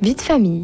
Vie de famille.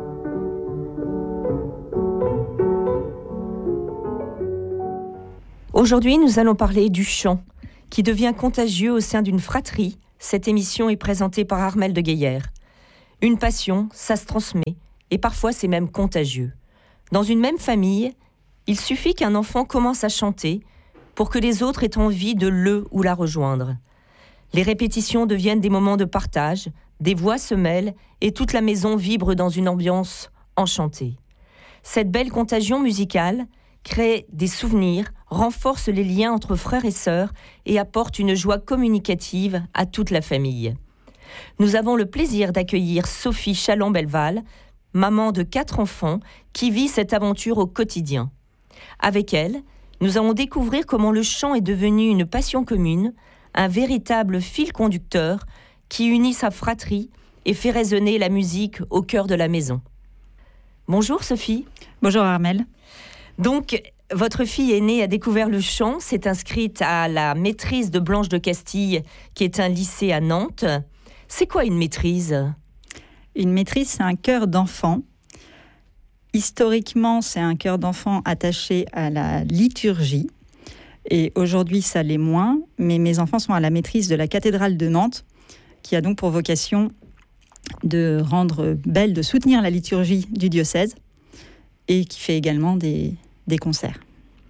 Aujourd'hui, nous allons parler du chant, qui devient contagieux au sein d'une fratrie. Cette émission est présentée par Armelle de Gaillère. Une passion, ça se transmet, et parfois c'est même contagieux. Dans une même famille, il suffit qu'un enfant commence à chanter pour que les autres aient envie de le ou la rejoindre. Les répétitions deviennent des moments de partage, des voix se mêlent et toute la maison vibre dans une ambiance enchantée. Cette belle contagion musicale crée des souvenirs, renforce les liens entre frères et sœurs et apporte une joie communicative à toute la famille. Nous avons le plaisir d'accueillir Sophie Chalon-Belval, maman de 4 enfants, qui vit cette aventure au quotidien. Avec elle, nous allons découvrir comment le chant est devenu une passion commune, un véritable fil conducteur qui unit sa fratrie et fait résonner la musique au cœur de la maison. Bonjour Sophie. Bonjour Armelle. Donc, votre fille aînée a découvert le chant, s'est inscrite à la maîtrise de Blanche de Castille, qui est un lycée à Nantes. C'est quoi une maîtrise ? Une maîtrise, c'est un chœur d'enfant. Historiquement, c'est un chœur d'enfant attaché à la liturgie. Et aujourd'hui, ça l'est moins. Mais mes enfants sont à la maîtrise de la cathédrale de Nantes, qui a donc pour vocation de rendre belle, de soutenir la liturgie du diocèse, et qui fait également des concerts.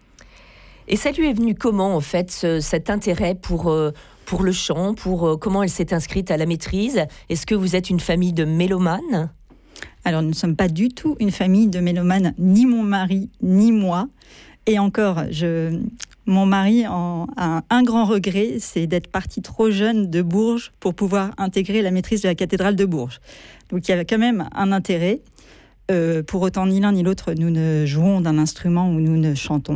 Et ça lui est venu comment, en fait, cet intérêt pour le chant, comment elle s'est inscrite à la maîtrise ? Est-ce que vous êtes une famille de mélomanes ? Alors, nous ne sommes pas du tout une famille de mélomanes, ni mon mari, ni moi. Et encore, mon mari a un grand regret, c'est d'être parti trop jeune de Bourges pour pouvoir intégrer la maîtrise de la cathédrale de Bourges. Donc, il y avait quand même un intérêt. Pour autant, ni l'un ni l'autre, nous ne jouons d'un instrument ou nous ne chantons.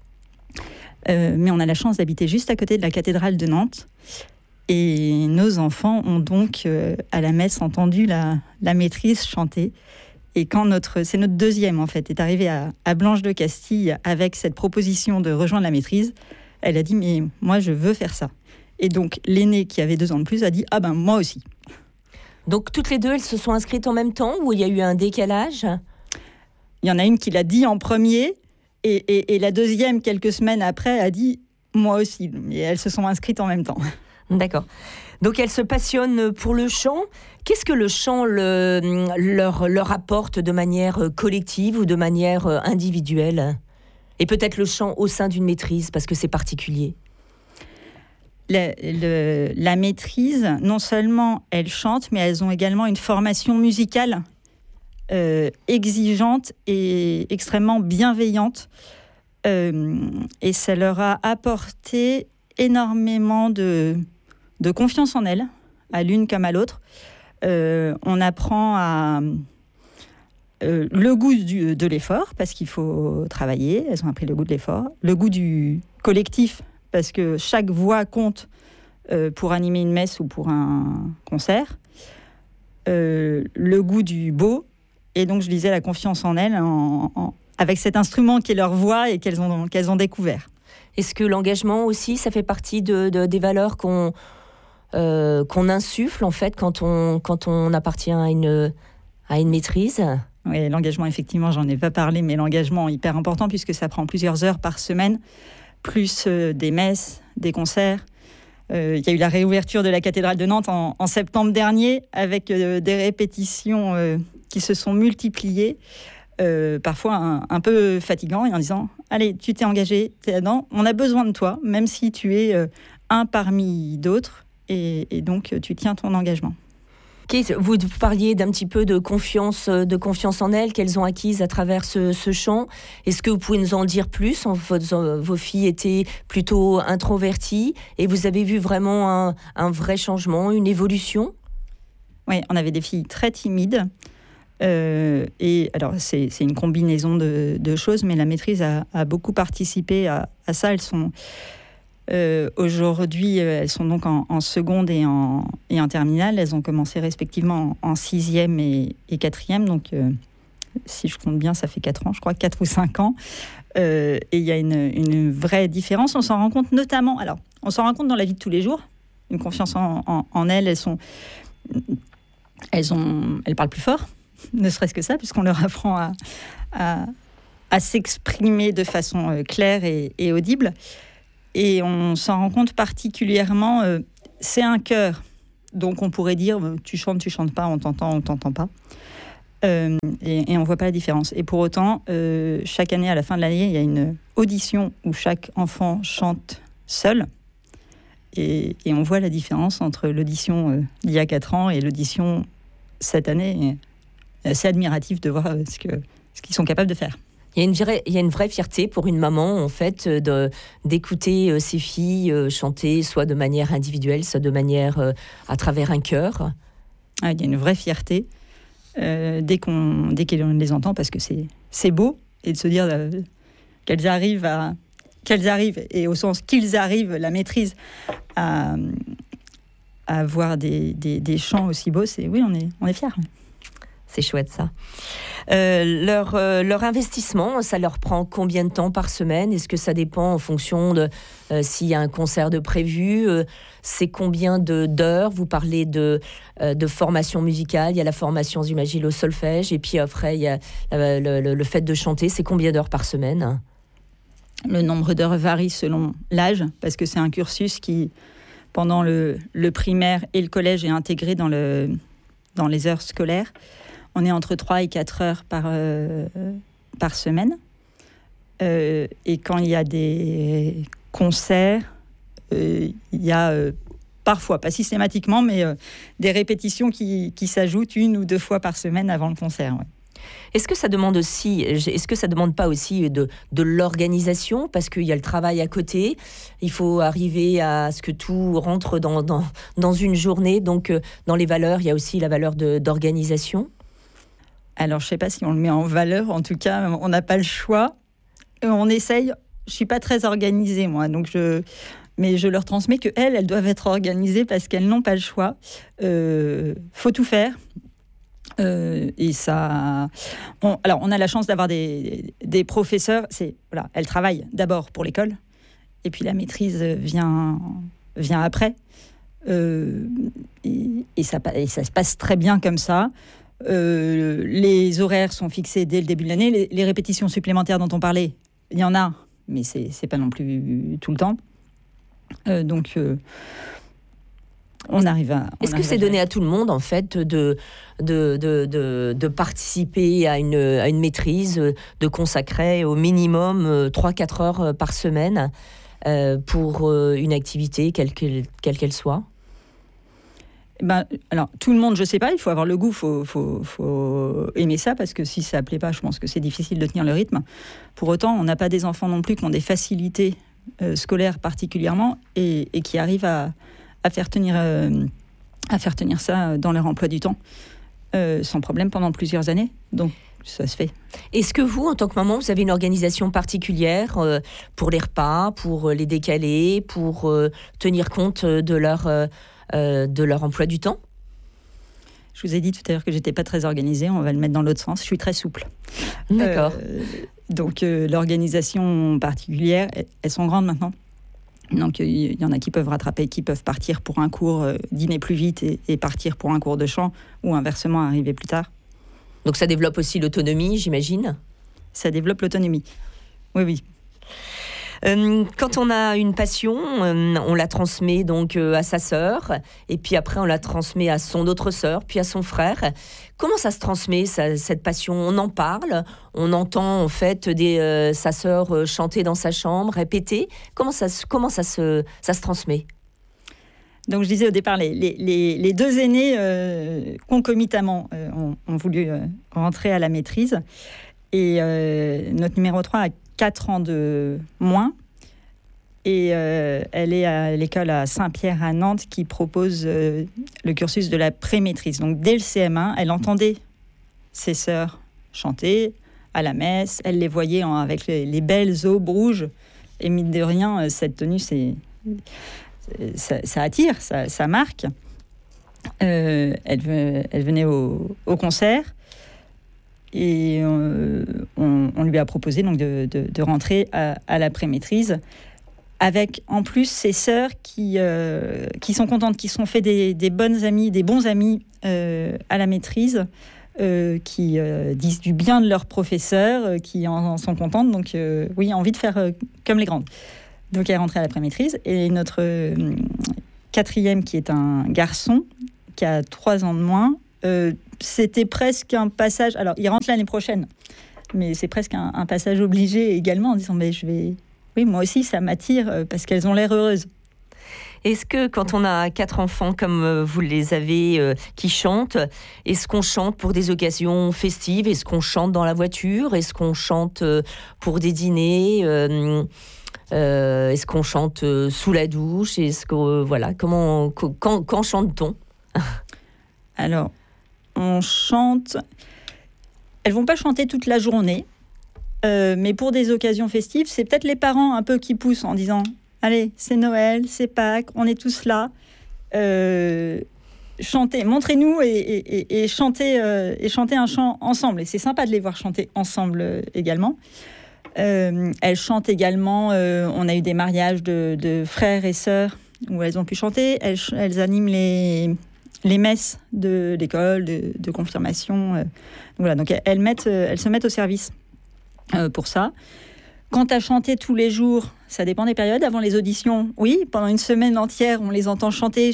Mais on a la chance d'habiter juste à côté de la cathédrale de Nantes. Et nos enfants ont donc, à la messe, entendu la maîtrise chanter. Et quand c'est notre deuxième, en fait, est arrivée à Blanche de Castille avec cette proposition de rejoindre la maîtrise, elle a dit « mais moi, je veux faire ça ». Et donc, l'aînée, qui avait 2 ans de plus, a dit « ah ben, moi aussi ». Donc, toutes les deux, elles se sont inscrites en même temps ou il y a eu un décalage ? Il y en a une qui l'a dit en premier et la deuxième, quelques semaines après, a dit « moi aussi ». Et elles se sont inscrites en même temps. D'accord. Donc, elles se passionnent pour le chant. Qu'est-ce que le chant leur apporte de manière collective ou de manière individuelle ? Et peut-être le chant au sein d'une maîtrise, parce que c'est particulier. La maîtrise, non seulement elles chantent, mais elles ont également une formation musicale exigeante et extrêmement bienveillante. Et ça leur a apporté énormément de confiance en elles, à l'une comme à l'autre. On apprend le goût de l'effort, parce qu'il faut travailler. Elles ont appris le goût de l'effort. Le goût du collectif, parce que chaque voix compte pour animer une messe ou pour un concert. Le goût du beau, et donc je disais la confiance en elles, avec cet instrument qui est leur voix et qu'elles ont découvert. Est-ce que l'engagement aussi, ça fait partie des valeurs qu'on insuffle en fait quand on appartient à une maîtrise ? Oui, l'engagement, effectivement, j'en ai pas parlé, mais l'engagement est hyper important puisque ça prend plusieurs heures par semaine, plus des messes, des concerts. Il y a eu la réouverture de la cathédrale de Nantes en septembre dernier avec des répétitions qui se sont multipliées, parfois un peu fatigant, et en disant « Allez, tu t'es engagé, t'es là-dedans, on a besoin de toi, même si tu es un parmi d'autres, et donc tu tiens ton engagement. » Vous parliez d'un petit peu de confiance en elles qu'elles ont acquise à travers ce chant. Est-ce que vous pouvez nous en dire plus ? Vos filles étaient plutôt introverties et vous avez vu vraiment un vrai changement, une évolution ? Oui, on avait des filles très timides. Et alors, c'est une combinaison de choses, mais la maîtrise a beaucoup participé à ça. Elles sont... aujourd'hui, elles sont donc en seconde et en terminale. Elles ont commencé respectivement en 6e et 4e. Donc, si je compte bien, ça fait 4 ans, je crois, 4 ou 5 ans. Et il y a une vraie différence. On s'en rend compte notamment... Alors, on s'en rend compte dans la vie de tous les jours. Une confiance en elles. Elles parlent plus fort. ne serait-ce que ça, puisqu'on leur apprend à s'exprimer de façon claire et audible. Et on s'en rend compte particulièrement, c'est un chœur. Donc on pourrait dire, tu chantes pas, on t'entend pas. Et on voit pas la différence. Et pour autant, chaque année, à la fin de l'année, il y a une audition où chaque enfant chante seul. Et on voit la différence entre l'audition d'il y a 4 ans et l'audition cette année. C'est assez admiratif de voir ce qu'ils sont capables de faire. Il y a une vraie fierté pour une maman, en fait, d'écouter ses filles chanter, soit de manière individuelle, soit de manière à travers un chœur. Il y a une vraie fierté dès qu'on les entend, parce que c'est beau, et de se dire qu'elles arrivent, et au sens qu'ils arrivent, la maîtrise, à avoir des chants aussi beaux, oui, on est fiers. C'est chouette, ça. Leur investissement, ça leur prend combien de temps par semaine ? Est-ce que ça dépend en fonction de s'il y a un concert de prévu ? C'est combien d'heures ? Vous parlez de formation musicale, il y a la formation, j'imagine, au solfège, et puis après, il y a le fait de chanter. C'est combien d'heures par semaine ? Le nombre d'heures varie selon l'âge, parce que c'est un cursus qui, pendant le primaire et le collège, est intégré dans les heures scolaires. On est entre 3 et 4 heures par semaine. Et quand il y a des concerts, il y a parfois, pas systématiquement, mais des répétitions qui s'ajoutent 1 ou 2 fois par semaine avant le concert. Ouais. Est-ce que ça demande pas aussi de l'organisation, parce qu'il y a le travail à côté, il faut arriver à ce que tout rentre dans une journée, donc dans les valeurs, il y a aussi la valeur d'organisation. Alors, je ne sais pas si on le met en valeur, en tout cas, on n'a pas le choix. On essaye, je ne suis pas très organisée, moi, mais je leur transmets qu'elles doivent être organisées parce qu'elles n'ont pas le choix. Faut tout faire. Et ça... on a la chance d'avoir des professeurs. Elles travaillent d'abord pour l'école, et puis la maîtrise vient après. Et ça se passe très bien comme ça. Les horaires sont fixés dès le début de l'année. Les répétitions supplémentaires dont on parlait, il y en a, mais c'est pas non plus tout le temps. Donc on arrive à... Est-ce que c'est donné à tout le monde, en fait, de participer à une maîtrise, de consacrer au minimum 3-4 heures par semaine pour une activité, quelle qu'elle soit ? Alors, tout le monde, je ne sais pas, il faut avoir le goût, il faut aimer ça, parce que si ça ne plaît pas, je pense que c'est difficile de tenir le rythme. Pour autant, on n'a pas des enfants non plus qui ont des facilités scolaires particulièrement, et qui arrivent à faire tenir ça dans leur emploi du temps, sans problème pendant plusieurs années. Donc, ça se fait. Est-ce que vous, en tant que maman, vous avez une organisation particulière pour les repas, pour les décaler, pour tenir compte de leur emploi du temps ? Je vous ai dit tout à l'heure que j'étais pas très organisée, on va le mettre dans l'autre sens, je suis très souple. D'accord. Donc l'organisation particulière, elles sont grandes maintenant. Donc il y en a qui peuvent rattraper, qui peuvent partir pour un cours, dîner plus vite et partir pour un cours de chant, ou inversement arriver plus tard. Donc ça développe aussi l'autonomie, j'imagine ? Ça développe l'autonomie, oui. Quand on a une passion, on la transmet donc à sa sœur, et puis après on la transmet à son autre sœur, puis à son frère. Comment ça se transmet, cette passion ? On en parle, on entend en fait sa sœur chanter dans sa chambre, répéter. Comment ça se transmet ? Donc je disais au départ, les 2 aînés concomitamment ont voulu rentrer à la maîtrise, et notre numéro 3 a 4 ans de moins, et elle est à l'école à Saint-Pierre à Nantes qui propose le cursus de la pré-maîtrise. Donc dès le CM1, elle entendait ses sœurs chanter à la messe, elle les voyait avec les belles aubes rouges, et mine de rien, cette tenue, ça attire, ça marque. Elle venait au concert. Et on lui a proposé donc de rentrer à la pré-maîtrise, avec en plus ses sœurs qui sont contentes, qui se sont fait des bonnes amies, des bons amis à la maîtrise, qui disent du bien de leurs professeurs, qui en sont contentes. Donc oui, envie de faire comme les grandes. Donc elle est rentrée à la pré-maîtrise. Et notre quatrième, qui est un garçon, qui a 3 ans de moins, c'était presque un passage... Alors, il rentre l'année prochaine, mais c'est presque un passage obligé également, en disant, mais oui, moi aussi, ça m'attire, parce qu'elles ont l'air heureuses. Est-ce que quand on a 4 enfants comme vous les avez qui chantent, est-ce qu'on chante pour des occasions festives? Est-ce qu'on chante dans la voiture? Est-ce qu'on chante pour des dîners? Est-ce qu'on chante sous la douche? Est-ce que quand chante-t-on? Alors, on chante... Elles vont pas chanter toute la journée, mais pour des occasions festives, c'est peut-être les parents un peu qui poussent en disant « Allez, c'est Noël, c'est Pâques, on est tous là. Chantez, montrez-nous et chantez un chant ensemble. » Et c'est sympa de les voir chanter ensemble également. Elles chantent également, on a eu des mariages de frères et sœurs où elles ont pu chanter. Elles animent les messes de l'école, de confirmation. Voilà, donc elles se mettent au service pour ça. Quant à chanter tous les jours, ça dépend des périodes. Avant les auditions, oui, pendant une semaine entière, on les entend chanter.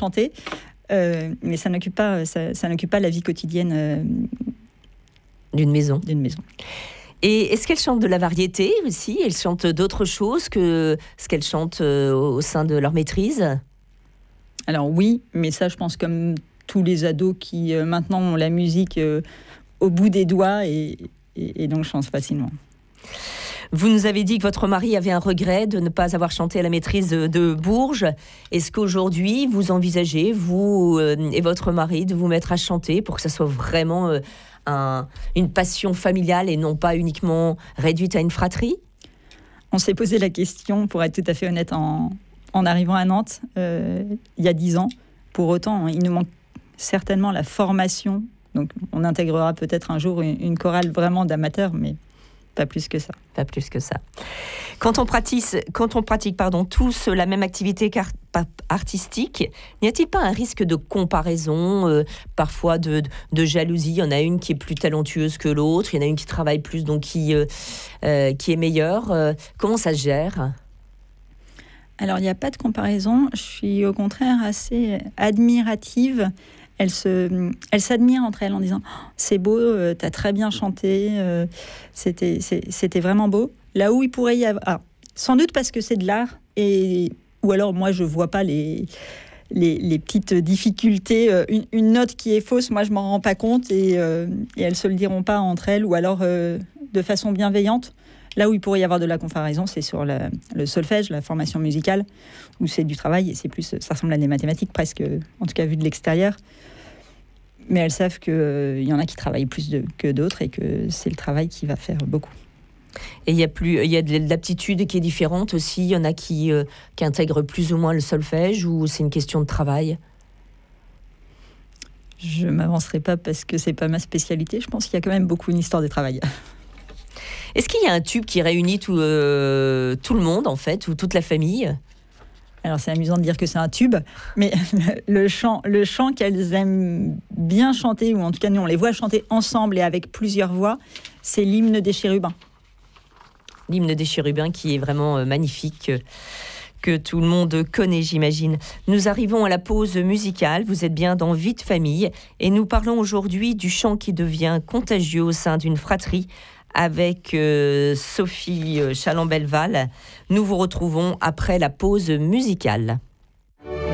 Mais ça n'occupe pas la vie quotidienne d'une maison. Et est-ce qu'elles chantent de la variété aussi? Elles chantent d'autres choses que ce qu'elles chantent au sein de leur maîtrise? Alors oui, mais ça, je pense, comme tous les ados qui maintenant ont la musique au bout des doigts et donc chantent facilement. Vous nous avez dit que votre mari avait un regret de ne pas avoir chanté à la maîtrise de Bourges. Est-ce qu'aujourd'hui, vous envisagez, vous et votre mari, de vous mettre à chanter pour que ça soit vraiment une passion familiale et non pas uniquement réduite à une fratrie? On s'est posé la question, pour être tout à fait honnête, en arrivant à Nantes, il y a 10 ans. Pour autant, il nous manque certainement la formation. Donc, on intégrera peut-être un jour une chorale vraiment d'amateurs, mais pas plus que ça. Pas plus que ça. Quand on pratique tous la même activité artistique, n'y a-t-il pas un risque de comparaison, parfois de jalousie? Il y en a une qui est plus talentueuse que l'autre, il y en a une qui travaille plus, donc qui est meilleure. Comment ça se gère? Alors, il n'y a pas de comparaison. Je suis au contraire assez admirative. Elles s'admirent entre elles en disant oh, « C'est beau, t'as très bien chanté, c'était vraiment beau ». Là où il pourrait y avoir... Ah, sans doute parce que c'est de l'art, ou alors moi je ne vois pas les petites difficultés. Une note qui est fausse, moi je ne m'en rends pas compte et elles ne se le diront pas entre elles, ou alors de façon bienveillante. Là où il pourrait y avoir de la comparaison, c'est sur le solfège, la formation musicale, où c'est du travail et c'est plus, ça ressemble à des mathématiques presque, en tout cas vu de l'extérieur. Mais elles savent qu'il y en a qui travaillent plus que d'autres et que c'est le travail qui va faire beaucoup. Et il y a de l'aptitude qui est différente aussi. Il y en a qui intègrent plus ou moins le solfège, ou c'est une question de travail? Je ne m'avancerai pas parce que ce n'est pas ma spécialité. Je pense qu'il y a quand même beaucoup une histoire de travail. Est-ce qu'il y a un tube qui réunit tout le monde, en fait, ou toute la famille? Alors, c'est amusant de dire que c'est un tube, mais le chant qu'elles aiment bien chanter, ou en tout cas, nous, on les voit chanter ensemble et avec plusieurs voix, c'est l'hymne des chérubins. L'hymne des chérubins qui est vraiment magnifique, que tout le monde connaît, j'imagine. Nous arrivons à la pause musicale. Vous êtes bien dans Vie de famille et nous parlons aujourd'hui du chant qui devient contagieux au sein d'une fratrie avec Sophie Chalambelval. Nous vous retrouvons après la pause musicale.